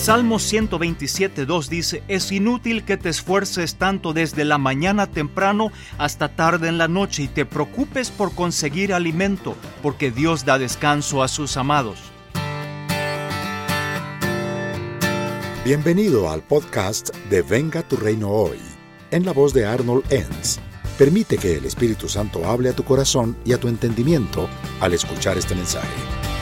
Salmo 127:2 dice: es inútil que te esfuerces tanto desde la mañana temprano hasta tarde en la noche y te preocupes por conseguir alimento, porque Dios da descanso a sus amados. Bienvenido al podcast de Venga tu Reino Hoy, en la voz de Arnold Enns. Permite que el Espíritu Santo hable a tu corazón y a tu entendimiento al escuchar este mensaje.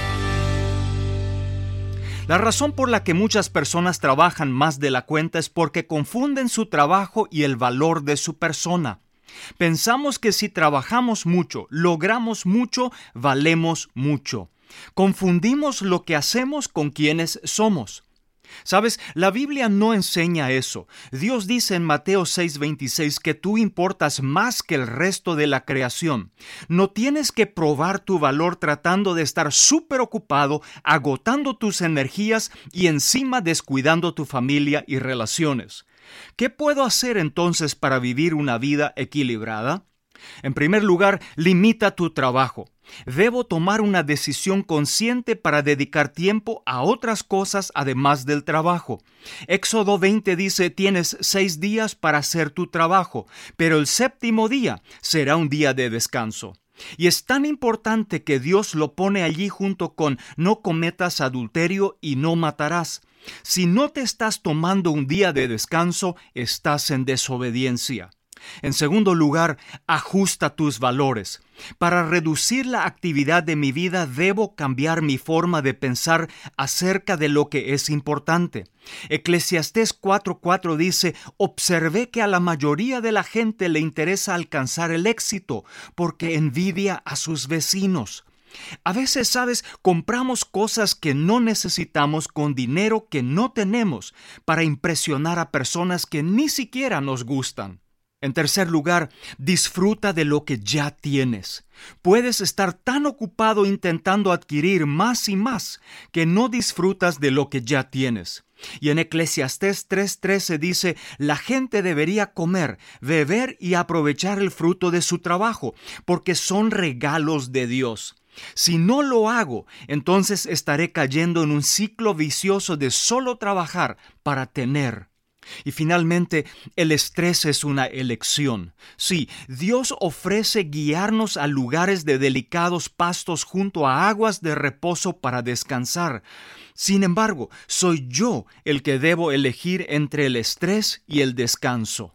La razón por la que muchas personas trabajan más de la cuenta es porque confunden su trabajo y el valor de su persona. Pensamos que si trabajamos mucho, logramos mucho, valemos mucho. Confundimos lo que hacemos con quienes somos. ¿Sabes? La Biblia no enseña eso. Dios dice en Mateo 6:26 que tú importas más que el resto de la creación. No tienes que probar tu valor tratando de estar súper ocupado, agotando tus energías y encima descuidando tu familia y relaciones. ¿Qué puedo hacer entonces para vivir una vida equilibrada? En primer lugar, limita tu trabajo. Debo tomar una decisión consciente para dedicar tiempo a otras cosas además del trabajo. Éxodo 20 dice: tienes 6 días para hacer tu trabajo, pero el séptimo día será un día de descanso. Y es tan importante que Dios lo pone allí junto con no cometas adulterio y no matarás. Si no te estás tomando un día de descanso, estás en desobediencia. En segundo lugar, ajusta tus valores. Para reducir la actividad de mi vida, debo cambiar mi forma de pensar acerca de lo que es importante. Eclesiastés 4:4 dice: observé que a la mayoría de la gente le interesa alcanzar el éxito porque envidia a sus vecinos. A veces, ¿sabes?, compramos cosas que no necesitamos con dinero que no tenemos para impresionar a personas que ni siquiera nos gustan. En tercer lugar, disfruta de lo que ya tienes. Puedes estar tan ocupado intentando adquirir más y más que no disfrutas de lo que ya tienes. Y en Eclesiastés 3:13 dice: la gente debería comer, beber y aprovechar el fruto de su trabajo, porque son regalos de Dios. Si no lo hago, entonces estaré cayendo en un ciclo vicioso de solo trabajar para tener. Y finalmente, el estrés es una elección. Sí, Dios ofrece guiarnos a lugares de delicados pastos junto a aguas de reposo para descansar. Sin embargo, soy yo el que debo elegir entre el estrés y el descanso.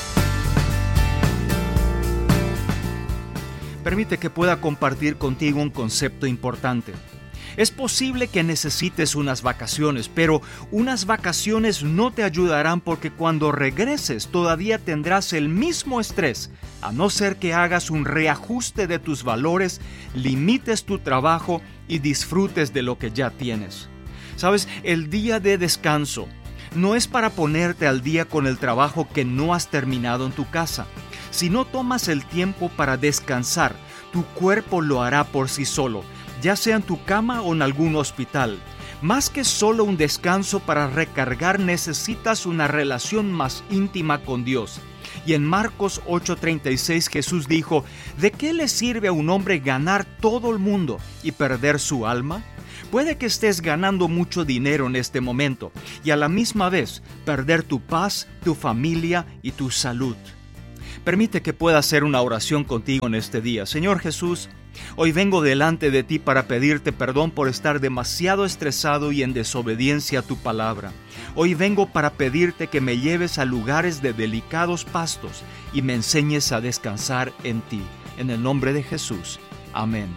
Permite que pueda compartir contigo un concepto importante. Es posible que necesites unas vacaciones, pero unas vacaciones no te ayudarán porque cuando regreses todavía tendrás el mismo estrés, a no ser que hagas un reajuste de tus valores, limites tu trabajo y disfrutes de lo que ya tienes. ¿Sabes? El día de descanso no es para ponerte al día con el trabajo que no has terminado en tu casa. Si no tomas el tiempo para descansar, tu cuerpo lo hará por sí solo, ya sea en tu cama o en algún hospital. Más que solo un descanso para recargar, necesitas una relación más íntima con Dios. Y en Marcos 8:36 Jesús dijo: ¿de qué le sirve a un hombre ganar todo el mundo y perder su alma? Puede que estés ganando mucho dinero en este momento y a la misma vez perder tu paz, tu familia y tu salud. Permite que pueda hacer una oración contigo en este día. Señor Jesús, hoy vengo delante de ti para pedirte perdón por estar demasiado estresado y en desobediencia a tu palabra. Hoy vengo para pedirte que me lleves a lugares de delicados pastos y me enseñes a descansar en ti. En el nombre de Jesús. Amén.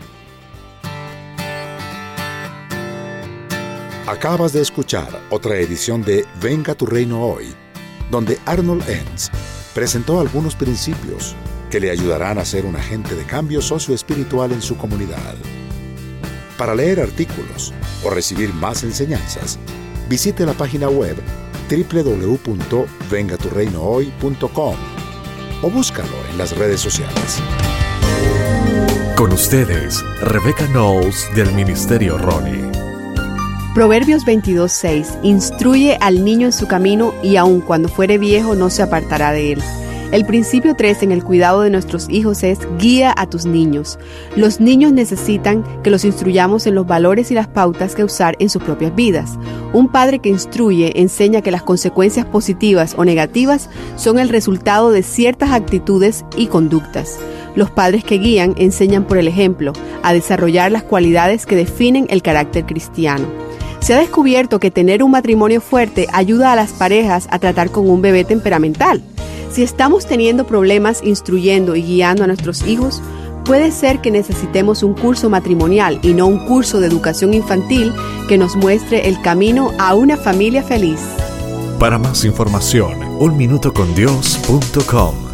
Acabas de escuchar otra edición de Venga tu Reino Hoy, donde Arnold Enns presentó algunos principios que le ayudarán a ser un agente de cambio socioespiritual en su comunidad. Para leer artículos o recibir más enseñanzas, visite la página web www.vengaturreinohoy.com o búscalo en las redes sociales. Con ustedes, Rebecca Knowles del Ministerio Ronnie. Proverbios 22:6 instruye al niño en su camino y aun cuando fuere viejo no se apartará de él. El principio 3 en el cuidado de nuestros hijos es: guía a tus niños. Los niños necesitan que los instruyamos en los valores y las pautas que usar en sus propias vidas. Un padre que instruye enseña que las consecuencias positivas o negativas son el resultado de ciertas actitudes y conductas. Los padres que guían enseñan por el ejemplo a desarrollar las cualidades que definen el carácter cristiano. Se ha descubierto que tener un matrimonio fuerte ayuda a las parejas a tratar con un bebé temperamental. Si estamos teniendo problemas instruyendo y guiando a nuestros hijos, puede ser que necesitemos un curso matrimonial y no un curso de educación infantil que nos muestre el camino a una familia feliz. Para más información, unminutocondios.com.